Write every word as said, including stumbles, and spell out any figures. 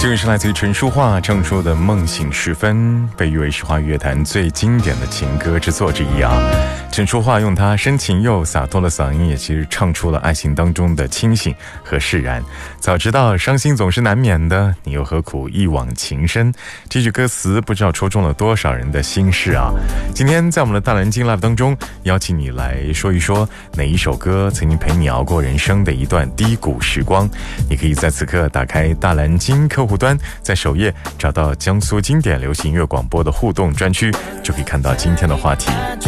这个是来自于陈淑桦唱出的《梦醒时分》，被誉为是华语乐坛最经典的情歌之作之一啊。陈淑桦用她深情又洒脱的嗓音，也其实唱出了爱情当中的清醒和释然。早知道伤心总是难免的，你又何苦一往情深？这句歌词不知道戳中了多少人的心事啊。今天在我们的大蓝鲸 Live 当中，邀请你来说一说哪一首歌曾经陪你熬过人生的一段低谷时光。你可以在此刻打开大蓝鲸客户端，在首页找到江苏经典流行音乐广播的互动专区，就可以看到今天的话题。